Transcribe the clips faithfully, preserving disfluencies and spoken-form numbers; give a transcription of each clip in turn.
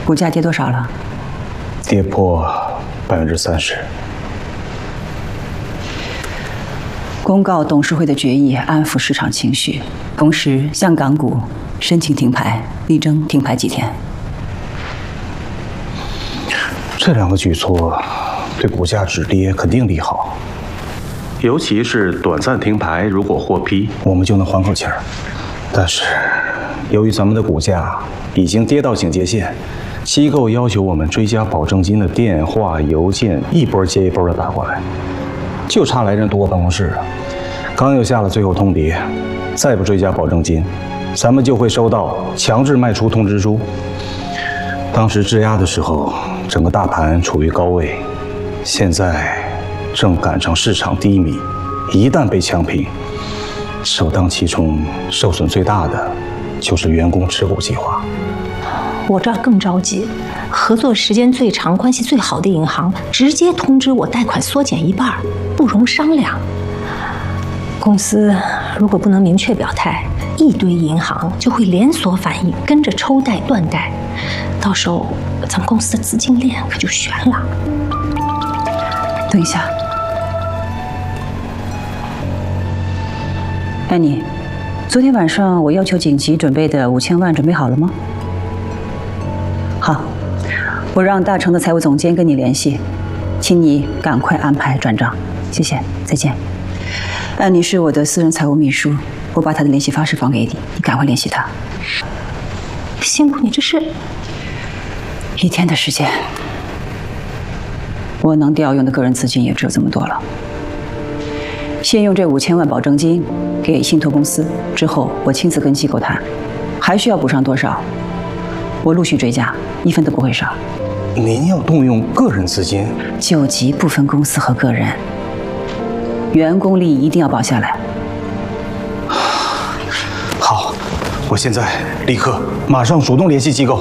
股价跌多少了？ 跌破百分之三十。 公告董事会的决议，安抚市场情绪，同时向港股申请停牌，力争停牌几天。 这两个举措对股价止跌肯定利好， 尤其是短暂停牌，如果获批， 我们就能缓口气儿。但是，由于咱们的股价已经跌到警戒线，机构要求我们追加保证金的电话、邮件一波接一波的打过来，就差来人堵我办公室了。刚又下了最后通牒，再不追加保证金，咱们就会收到强制卖出通知书。当时质押的时候，整个大盘处于高位，现在正赶上市场低迷，一旦被强平，首当其冲、受损最大的就是员工持股计划。 我这儿更着急，合作时间最长、关系最好的银行直接通知我贷款缩减一半，不容商量。公司如果不能明确表态，一堆银行就会连锁反应，跟着抽贷断贷，到时候咱们公司的资金链可就悬了。 等一下，安妮，昨天晚上我要求紧急准备的五千万准备好了吗？好，我让大成的财务总监跟你联系，请你赶快安排转账。谢谢，再见。安妮是我的私人财务秘书，我把她的联系方式放给你，你赶快联系她。 辛苦你，这是一天的时间，我能调用的个人资金也只有这么多了。先用这五千万保证金给信托公司，之后我亲自跟机构谈，还需要补上多少，我陆续追加，一分都不会少。 您要动用个人资金？ 救急不分公司和个人，员工利益一定要保下来。 好，我现在立刻马上主动联系机构。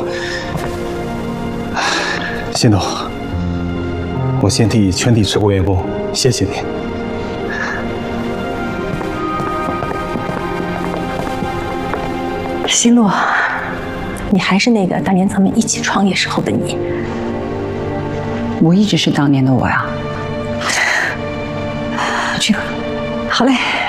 辛总，我先替全体持股员工谢谢您。 希洛，你还是那个当年咱们一起创业时候的你。 我一直是当年的我呀。 去吧。好嘞。